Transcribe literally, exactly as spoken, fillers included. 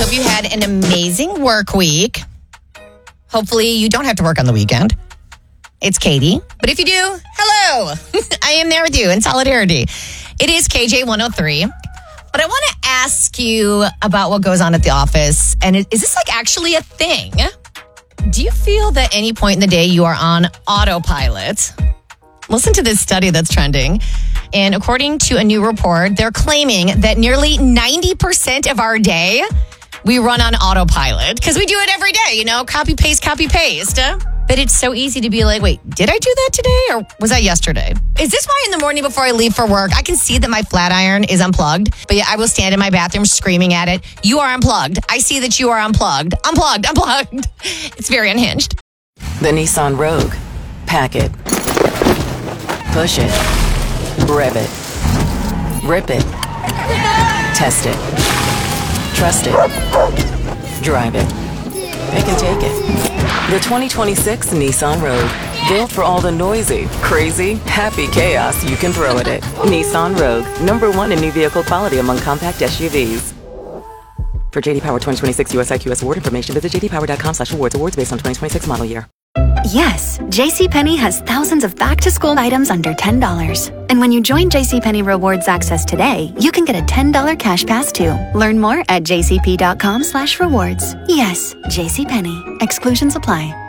hope you had an amazing work week. Hopefully you don't have to work on the weekend. It's Katie. But if you do, hello. I am there with you in solidarity. It is K J one oh three. But I want to ask you about what goes on at the office. And is this like actually a thing? Do you feel that any point in the day you are on autopilot? Listen to this study that's trending. And according to a new report, they're claiming that nearly ninety percent of our day, we run on autopilot because we do it every day, you know, copy, paste, copy, paste. But it's so easy to be like, wait, did I do that today or was that yesterday? Is this why in the morning before I leave for work, I can see that my flat iron is unplugged, but yeah, I will stand in my bathroom screaming at it. You are unplugged. I see that you are unplugged. Unplugged, unplugged. It's very unhinged. The Nissan Rogue. Pack it. Push it. Rev it. Rip it. Test it. Trust it. Drive it. Pick and take it. The twenty twenty-six Nissan Rogue. Built for all the noisy, crazy, happy chaos you can throw at it. Nissan Rogue. Number one in new vehicle quality among compact S U Vs. For J D Power twenty twenty-six U S I Q S award information, visit j d power dot com slash awards. Awards based on twenty twenty-six model year. Yes, JCPenney has thousands of back-to-school items under ten dollars. And when you join JCPenney Rewards Access today, you can get a ten dollars cash pass too. Learn more at j c p dot com slash rewards. Yes, JCPenney. Exclusions apply.